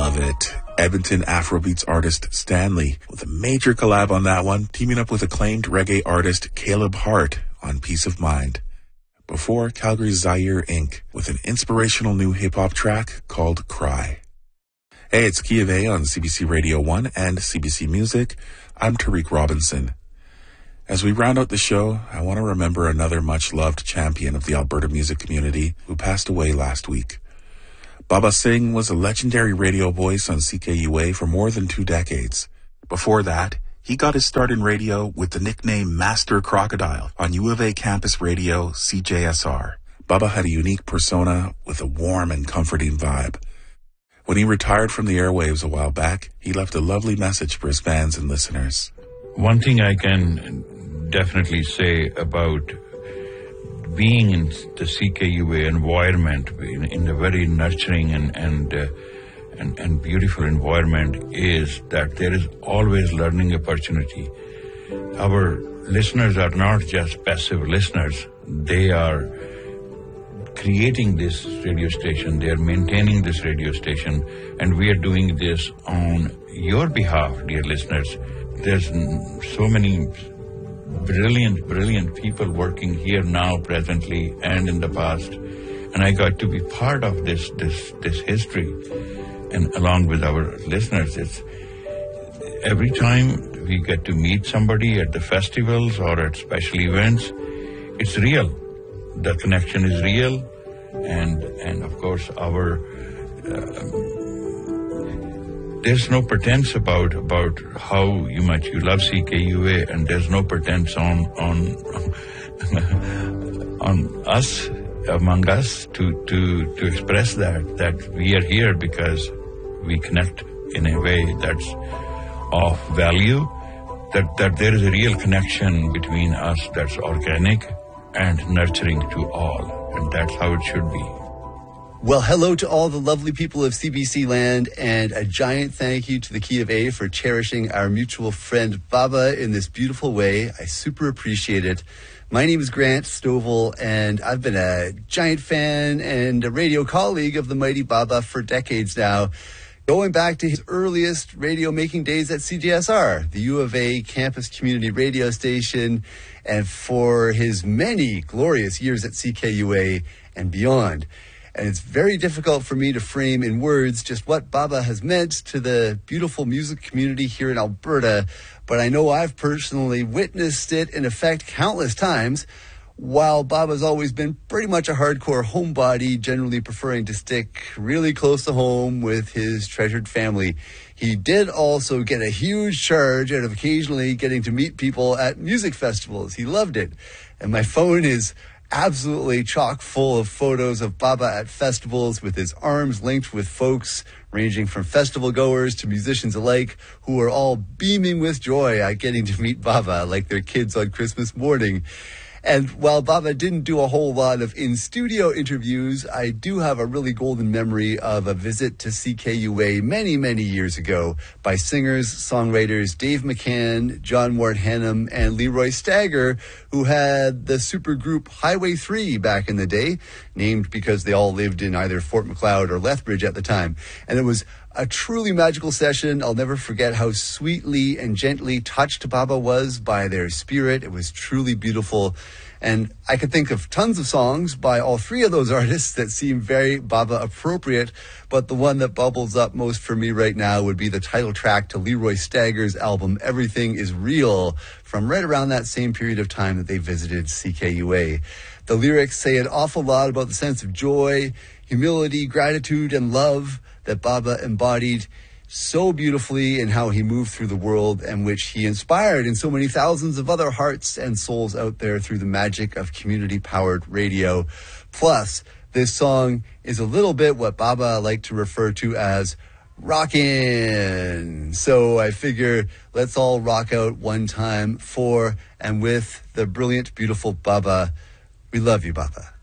love it. Edmonton Afrobeats artist Stanley with a major collab on that one, teaming up with acclaimed reggae artist Caleb Hart on Peace of Mind. Before, Calgary's Zaire Inc. with an inspirational new hip-hop track called Cry. Hey, it's Key of A on CBC Radio 1 and CBC Music. I'm Tariq Robinson. As we round out the show, I want to remember another much-loved champion of the Alberta music community who passed away last week. Baba Singh was a legendary radio voice on CKUA for more than 2 decades. Before that, he got his start in radio with the nickname Master Crocodile on U of A campus radio CJSR. Baba had a unique persona with a warm and comforting vibe. When he retired from the airwaves a while back, he left a lovely message for his fans and listeners. One thing I can definitely say about being in the CKUA environment, in a very nurturing and beautiful environment, is that there is always learning opportunity. Our listeners are not just passive listeners. They are creating this radio station. They are maintaining this radio station. And we are doing this on your behalf, dear listeners. There's so many brilliant people working here now, presently, and in the past. And I got to be part of this history. And along with our listeners, it's every time we get to meet somebody at the festivals or at special events, it's real. The connection is real. And of course, our there's no pretense about how much you love CKUA, and there's no pretense on us, among us, to express that we are here because we connect in a way that's of value, that there is a real connection between us that's organic and nurturing to all, and that's how it should be. Well, hello to all the lovely people of CBC land, and a giant thank you to the Key of A for cherishing our mutual friend Baba in this beautiful way. I super appreciate it. My name is Grant Stovall, and I've been a giant fan and a radio colleague of the mighty Baba for decades now, going back to his earliest radio-making days at CJSR, the U of A campus community radio station, and for his many glorious years at CKUA and beyond. And it's very difficult for me to frame in words just what Baba has meant to the beautiful music community here in Alberta, but I know I've personally witnessed it in effect countless times. While Baba's always been pretty much a hardcore homebody, generally preferring to stick really close to home with his treasured family, he did also get a huge charge out of occasionally getting to meet people at music festivals. He loved it. And my phone is absolutely chock full of photos of Baba at festivals with his arms linked with folks ranging from festival goers to musicians alike who are all beaming with joy at getting to meet Baba like their kids on Christmas morning. And while Baba didn't do a whole lot of in-studio interviews, I do have a really golden memory of a visit to CKUA many, many years ago by singers, songwriters Dave McCann, John Ward Hannum, and Leroy Stagger, who had the supergroup Highway 3 back in the day, named because they all lived in either Fort Macleod or Lethbridge at the time. And it was a truly magical session. I'll never forget how sweetly and gently touched Baba was by their spirit. It was truly beautiful. And I could think of tons of songs by all three of those artists that seem very Baba appropriate, but the one that bubbles up most for me right now would be the title track to Leroy Stagger's album, Everything Is Real, from right around that same period of time that they visited CKUA. The lyrics say an awful lot about the sense of joy, humility, gratitude, and love that Baba embodied so beautifully in how he moved through the world, and which he inspired in so many thousands of other hearts and souls out there through the magic of community-powered radio. Plus, this song is a little bit what Baba liked to refer to as rockin'. So I figure let's all rock out one time for and with the brilliant, beautiful Baba. We love you, Baba.